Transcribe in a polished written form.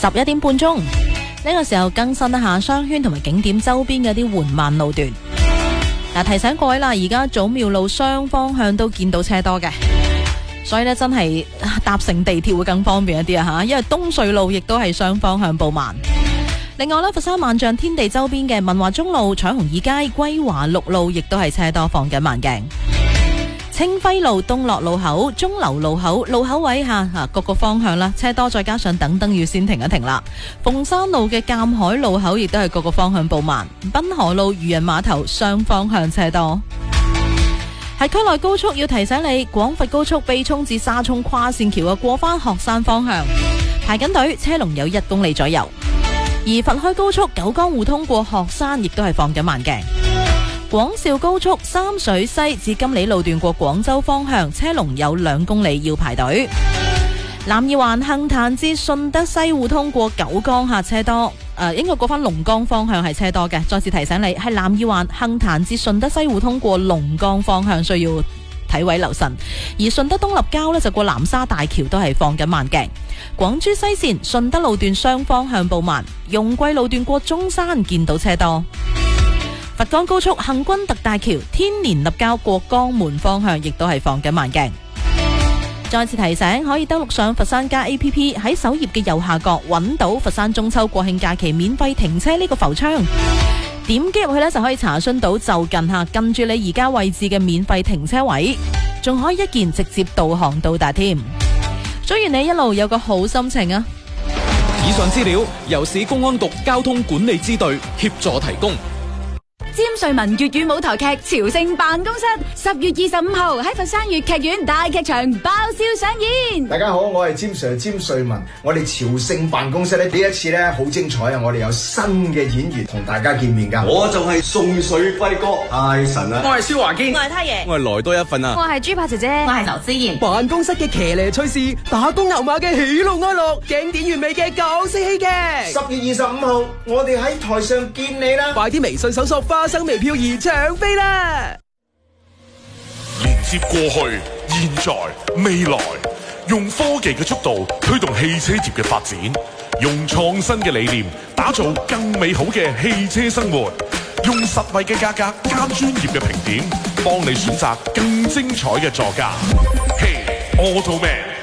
11點半鐘。呢個時候更新一下商圈同埋景點周邊嘅啲緩慢路段。提醒各位啦，而家祖廟路雙方向都見到車多嘅，所以呢真係搭乘地鐵會更方便一啲啊！因為東隧路亦都係雙方向步慢。另外呢，佛山萬象天地周邊嘅文華中路、彩虹二街、歸華六路亦都係車多，放緊慢鏡。清輝路東落路口、鐘樓路口路口位各個方向啦，車多，再加上等燈要先停一停啦。鳳山路嘅鑒海路口亦都係各個方向步慢。濱河路漁人碼頭雙方向車多。喺區內高速要提醒你，廣佛高速秘涌至沙涌跨線橋過返學山方向排緊隊，車龍有1公里左右。而佛開高速九江互通過學山亦都係放緊慢鏡。廣肇高速三水西至金里路段過廣州方向，車龍有2公里要排隊。南二環杏壇至順德西互通過九江車多，應該過返龍崗方向係車多嘅。再次提醒你，係南二環杏壇至順德西互通過龍崗方向需要睇位留神。而順德東立交呢，就過南沙大橋都係放緊慢鏡。廣珠西線順德路段雙方向步慢，容桂路段過中山見到車多。佛岡高速行軍特大橋天連立交過江門方向亦都係放緊慢鏡。再次提醒，可以登錄上佛山加 APP， 喺首頁嘅右下角揾到佛山中秋國慶假期免費停車呢個浮窗，點擊入去呢，就可以查詢到就近住你而家位置嘅免費停車位，仲可以一鍵直接導航到達添。祝願你一路有個好心情啊！ 以上資料由市公安局交通管理支隊協助提供。 詹瑞文粵語舞台劇《朝聖辦公室》10月25號喺佛山粵劇院大劇場爆笑上演。 大家好，我係詹 Sir 詹瑞文。我哋朝聖辦公室呢一次呢好精彩啊！我哋有新嘅演員同大家見面噶。 我就係宋水輝哥，太神啦！ 我係蕭華堅， 我係太爺， 我係來多一份啊！ 我係豬扒姐姐，我係劉思妍。 辦公室嘅騎呢趣事，打工牛馬嘅喜怒哀樂，經典完美嘅港式戲劇。 10月25號，我哋喺台上見你啦！ 快啲微信搜索花生微漂而搶飛啦！ 連接過去、現在、未來，用科技嘅速度推動汽車業嘅發展，用創新嘅理念打造更美好嘅汽車生活，用實惠嘅價格加專業嘅評點，幫你選擇更精彩嘅座駕。Hey，Automan。